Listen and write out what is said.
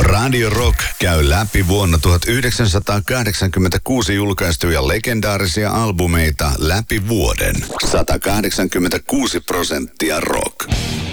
Radio Rock käy läpi vuonna 1986 julkaistuja legendaarisia albumeita läpi vuoden. 186% rock.